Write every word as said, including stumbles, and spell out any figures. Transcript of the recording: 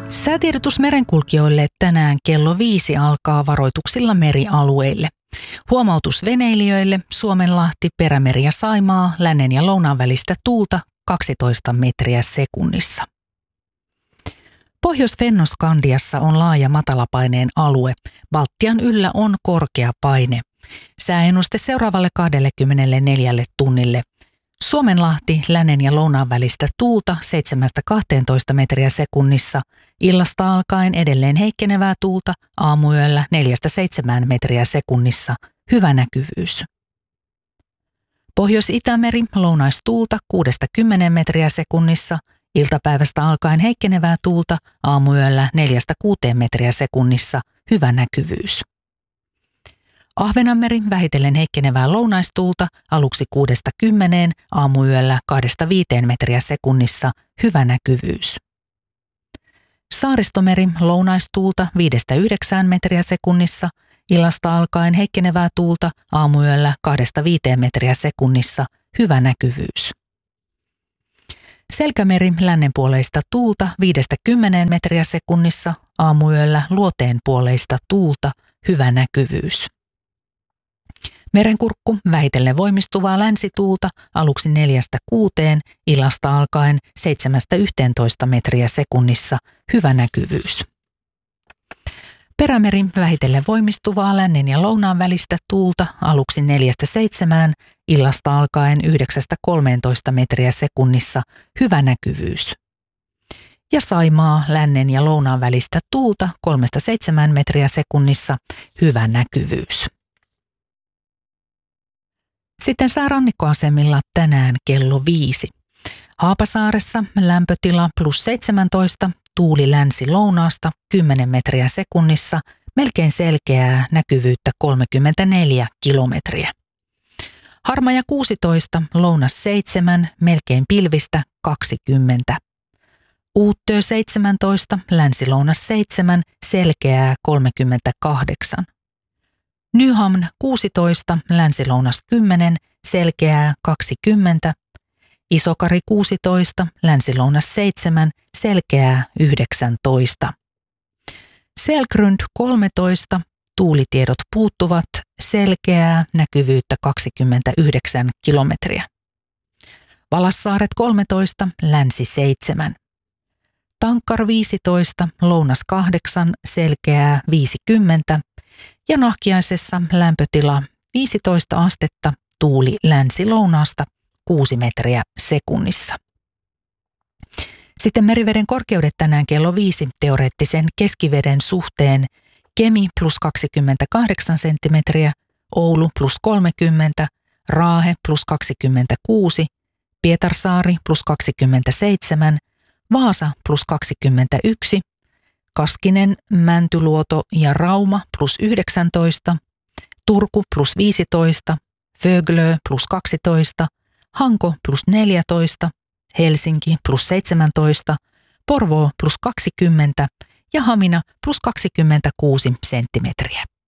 Säätiedotus merenkulkijoille tänään kello viisi alkaa varoituksilla merialueille. Huomautus veneilijöille: Suomenlahti, Perämeri ja Saimaa, lännen ja lounaan välistä tuulta kaksitoista metriä sekunnissa. Pohjois-Fennoskandiassa on laaja matalapaineen alue. Baltian yllä on korkea paine. Sääennuste seuraavalle kaksikymmentäneljä tunnille. Suomenlahti, lännen ja lounaan välistä tuulta seitsemästä kahteentoista metriä sekunnissa. Illasta alkaen edelleen heikkenevää tuulta, aamuyöllä neljästä seitsemään metriä sekunnissa. Hyvä näkyvyys. Pohjois-Itämeri, lounaistuulta kuudesta kymmeneen metriä sekunnissa. Iltapäivästä alkaen heikkenevää tuulta, aamuyöllä neljästä kuuteen metriä sekunnissa. Hyvä näkyvyys. Ahvenanmeri, vähitellen heikkenevää lounaistuulta, aluksi kuudesta kymmeneen, aamuyöllä kahdesta viiteen metriä sekunnissa. Hyvä näkyvyys. Saaristomeri, lounaistuulta viidestä yhdeksään metriä sekunnissa, illasta alkaen heikkenevää tuulta, aamuyöllä kahdesta viiteen metriä sekunnissa. Hyvä näkyvyys. Selkämeri, lännenpuoleista tuulta viidestä kymmeneen metriä sekunnissa, aamuyöllä luoteenpuoleista tuulta. Hyvä näkyvyys. Merenkurkku, vähitellen voimistuvaa länsituulta, aluksi neljästä kuuteen, illasta alkaen seitsemästä yhteentoista metriä sekunnissa. Hyvä näkyvyys. Perämeri, vähitellen voimistuvaa lännen ja lounaan välistä tuulta, aluksi neljästä seitsemään, illasta alkaen yhdeksästä kolmeentoista metriä sekunnissa. Hyvä näkyvyys. Ja Saimaa, lännen ja lounaan välistä tuulta kolmesta seitsemään metriä sekunnissa. Hyvä näkyvyys. Sitten sää rannikkoasemilla tänään kello viisi. Haapasaaressa lämpötila plus seitsemäntoista, tuuli länsi-lounaasta kymmenen metriä sekunnissa, melkein selkeää näkyvyyttä kolmekymmentäneljä kilometriä. Harmaja kuusitoista, lounas seitsemän, melkein pilvistä kaksikymmentä. Uuttö seitsemäntoista, länsi-lounas seitsemän, selkeää kolmekymmentäkahdeksan. Nyhamn kuusitoista, länsi-lounas kymmenen, selkeää kaksikymmentä. Isokari kuusitoista, länsi-lounas seitsemän, selkeää yhdeksäntoista. Selgrund kolmetoista, tuulitiedot puuttuvat, selkeää näkyvyyttä kaksikymmentäyhdeksän kilometriä. Valassaaret kolmetoista, länsi seitsemän. Tankkar viisitoista, lounas kahdeksan, selkeää viisikymmentä. Ja Nahkiaisessa lämpötila viisitoista astetta, tuuli länsi-lounaasta kuusi metriä sekunnissa. Sitten meriveden korkeudet tänään kello viisi teoreettisen keskiveden suhteen: Kemi plus kaksikymmentäkahdeksan senttimetriä, Oulu plus kolmekymmentä, Raahe plus kaksikymmentäkuusi, Pietarsaari plus kaksikymmentäseitsemän, Vaasa plus kaksikymmentäyksi, Kaskinen, Mäntyluoto ja Rauma plus yhdeksäntoista, Turku plus viisitoista, Föglö plus kaksitoista, Hanko plus neljätoista, Helsinki plus seitsemäntoista, Porvoo plus kaksikymmentä ja Hamina plus kaksikymmentäkuusi senttimetriä.